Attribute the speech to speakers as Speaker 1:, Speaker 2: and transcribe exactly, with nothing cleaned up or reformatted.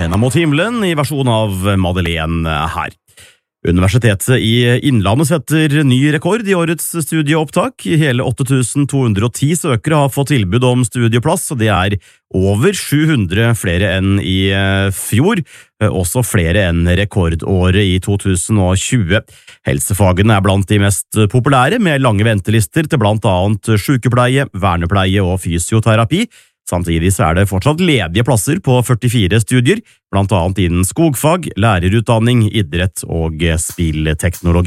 Speaker 1: Arena mot himmelen i versjon av Madeleine her. Universitetet i Innlandet setter ny rekord i årets studieopptak. Hele åtte tusen to hundre og ti søkere har fått tilbud om studieplass, og det er over sju hundre flere enn i fjor, også flere enn rekordåret i to tusen og tjue. Helsefagene er blant de mest populære, med lange ventelister til blant annet sykepleie, vernepleie og fysioterapi. Samtidig så er det fortsatt ledige plasser på førtifire studier, blant annet innen skogfag, lærerutdanning, idrett og spillteknologi.